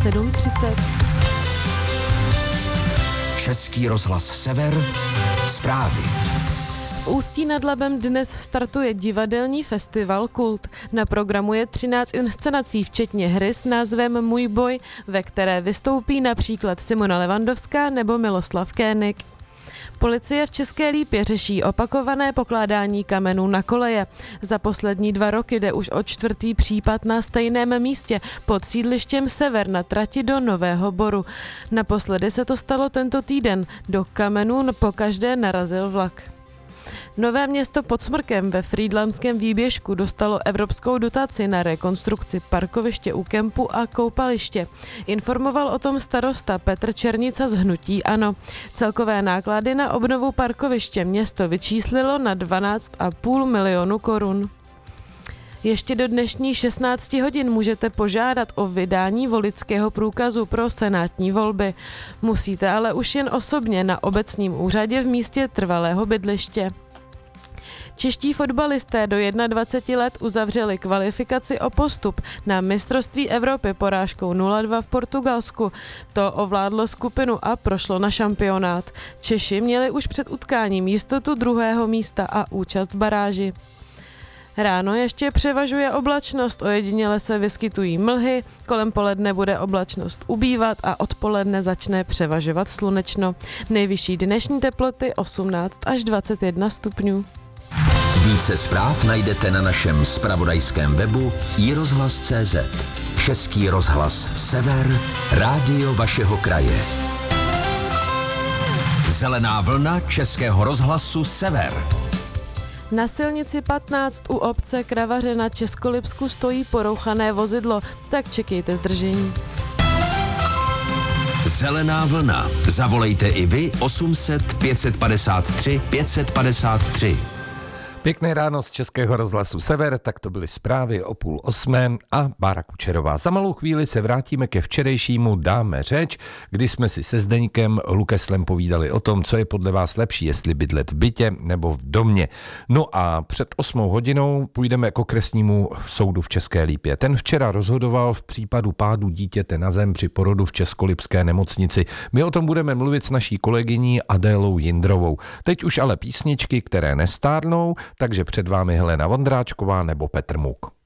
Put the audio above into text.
7:30. Český rozhlas Sever, zprávy. V Ústí nad Labem dnes startuje divadelní festival Kult. Na programu je 13 inscenací, včetně hry s názvem Můj boj, ve které vystoupí například Simona Levandovská nebo Miloslav Kénik. Policie v České Lípě řeší opakované pokládání kamenů na koleje. Za poslední 2 roky jde už o 4. případ na stejném místě pod sídlištěm Sever na trati do Nového Boru. Naposledy se to stalo tento týden. Do kamenů pokaždé narazil vlak. Nové Město pod Smrkem ve Frýdlantském výběžku dostalo evropskou dotaci na rekonstrukci parkoviště u kempu a koupaliště. Informoval o tom starosta Petr Černica z hnutí ANO. Celkové náklady na obnovu parkoviště město vyčíslilo na 12,5 milionu korun. Ještě do dnešní 16 hodin můžete požádat o vydání voličského průkazu pro senátní volby. Musíte ale už jen osobně na obecním úřadě v místě trvalého bydliště. Čeští fotbalisté do 21 let uzavřeli kvalifikaci o postup na mistrovství Evropy porážkou 0-2 v Portugalsku. To ovládlo skupinu a prošlo na šampionát. Češi měli už před utkáním jistotu 2. místa a účast v baráži. Ráno ještě převažuje oblačnost, ojediněle se vyskytují mlhy, kolem poledne bude oblačnost ubývat a odpoledne začne převažovat slunečno. Nejvyšší dnešní teploty 18 až 21 stupňů. Více zpráv najdete na našem zpravodajském webu iRozhlas.cz. Český rozhlas Sever, rádio vašeho kraje. Zelená vlna Českého rozhlasu Sever. Na silnici 15 u obce Kravaře na Českolipsku stojí porouchané vozidlo, tak čekejte zdržení. Zelená vlna. Zavolejte i vy 800 553 553. Pěkné ráno z Českého rozhlasu Sever, tak to byly zprávy o 7:30 a Bára Kučerová. Za malou chvíli se vrátíme ke včerejšímu Dáme řeč, kdy jsme si se Zdeňkem Lukeslem povídali o tom, co je podle vás lepší, jestli bydlet v bytě nebo v domě. No a před 8 hodinou půjdeme k okresnímu soudu v České Lípě. Ten včera rozhodoval v případu pádu dítěte na zem při porodu v Českolipské nemocnici. My o tom budeme mluvit s naší kolegyní Adélou Jindrovou. Teď už ale písničky, které nestárnou, takže před vámi Helena Vondráčková nebo Petr Muk.